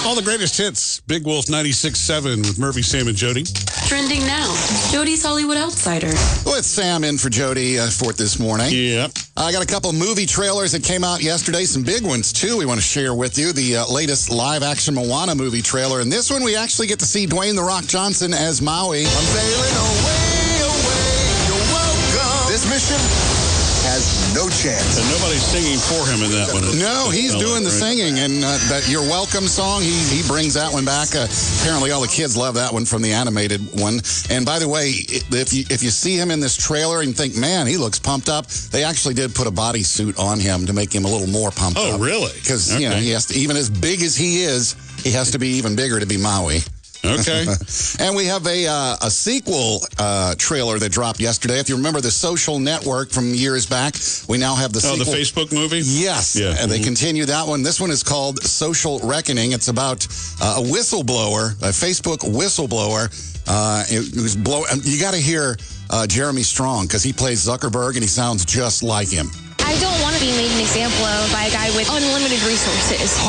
All the greatest hits. Big Wolf 96.7 with Murphy, Sam, and Jody. Trending now. Jody's Hollywood Outsider. With Sam in for Jody for it this morning. Yeah. I got a couple movie trailers that came out yesterday. Some big ones, too, we want to share with you. The latest live-action Moana movie trailer. And this one, we actually get to see Dwayne "The Rock" Johnson as Maui. I'm sailing away, you're welcome. This mission has no chance. And nobody's singing for him in that one. No, he's doing the singing, and that "You're Welcome" song, he brings that one back. Apparently, all the kids love that one from the animated one. And by the way, if you see him in this trailer and think, man, he looks pumped up, they actually did put a bodysuit on him to make him a little more pumped up. Oh, really? Because he has to, even as big as he is, he has to be even bigger to be Maui. Okay. And we have a sequel trailer that dropped yesterday. If you remember The Social Network from years back, we now have the sequel. Oh, the Facebook movie? Yes. Yeah. And they continue that one. This one is called Social Reckoning. It's about a whistleblower, a Facebook whistleblower. Who's you got to hear Jeremy Strong because he plays Zuckerberg and he sounds just like him. I don't want to be made an example of by a guy with unlimited resources.